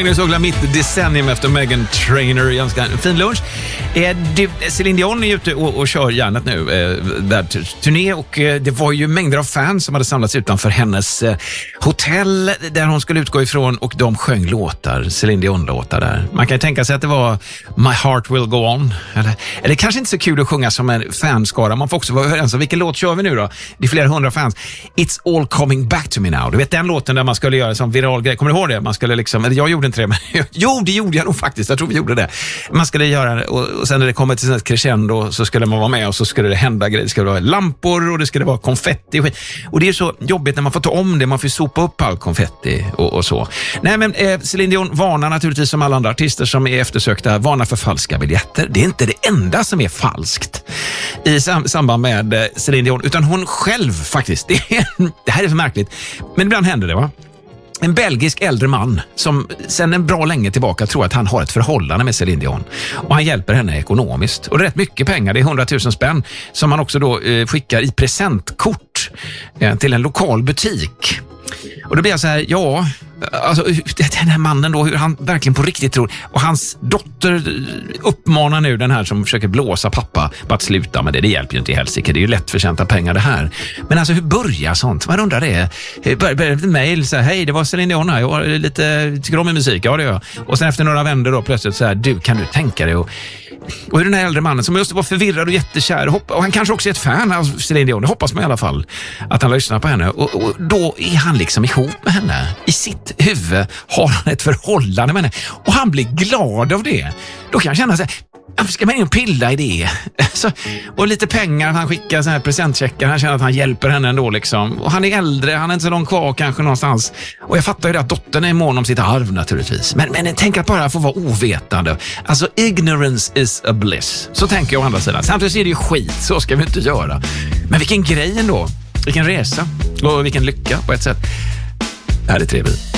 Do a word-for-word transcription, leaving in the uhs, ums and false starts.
Magnus Uggla, mitt decennium efter Meghan Trainor. Ganska fin lunch. Eh, det, Céline Dion är ute och, och kör järnet nu. Eh, där turné och eh, det var ju mängder av fans som hade samlats utanför hennes eh, hotell där hon skulle utgå ifrån och de sjöng låtar, Céline Dion-låtar där. Man kan ju tänka sig att det var My Heart Will Go On. Eller, eller kanske inte så kul att sjunga som en fanskara. Man får också vara överens om vilken låt kör vi nu då? Det är flera hundra fans. It's All Coming Back to Me Now. Du vet den låten där man skulle göra som viral grej. Kommer du ihåg det? Man skulle liksom, eller jag gjorde inte det, men jo, det gjorde jag nog faktiskt. Jag tror vi gjorde det. Man skulle göra och, och sen när det kommer till ett crescendo så skulle man vara med och så skulle det hända grejer. Det skulle vara lampor och det skulle vara konfetti och, och det är så jobbigt när man får ta om det. Man får sopa upp all konfetti och, och så. Nej, men eh, Céline Dion varnar naturligtvis som alla andra artister som är eftersökta, varnar för falska biljetter. Det är inte det enda som är falskt i sam- samband med eh, Céline Dion, utan hon själv faktiskt. Det, är, det här är så märkligt. Men ibland händer det, va? En belgisk äldre man som sedan en bra länge tillbaka tror att han har ett förhållande med Céline Dion. Och han hjälper henne ekonomiskt. Och det är rätt mycket pengar, det är hundratusen spänn som han också då eh, skickar i presentkort eh, till en lokal butik. Och då blir jag så här, ja, alltså den här mannen då, hur han verkligen på riktigt tror. Och hans dotter uppmanar nu den här som försöker blåsa pappa på att sluta med det. Det hjälper ju inte i helsike, det är ju lätt förtjänta pengar det här. Men alltså hur börjar sånt? Man undrar det. Börjar börjar ett mejl så här, hej det var Céline Dion här, jag har lite, tycker om musik, ja det gör jag. Och sen efter några vänder då plötsligt så här, du kan du tänka dig och Och hur den här äldre mannen som just var förvirrad och jättekär och, och han kanske också är ett fan av Céline Dion, det hoppas man i alla fall att han lyssnar på henne och, och då är han liksom ihop med henne. I sitt huvud har han ett förhållande med henne och han blir glad av det. Då kan jag känna så här, ska man in och pilla i det? Så, och lite pengar, han skickar så här presentcheckar, han känner att han hjälper henne ändå liksom. Och han är äldre, han är inte så långt kvar kanske någonstans. Och jag fattar ju det att dottern är mån om sitt arv naturligtvis. Men, men tänk att bara få vara ovetande. Alltså ignorance is a bliss. Så tänker jag å andra sidan. Samtidigt är det ju skit, så ska vi inte göra. Men vilken grej ändå. Vilken resa och vilken lycka på ett sätt. Det här är trevligt.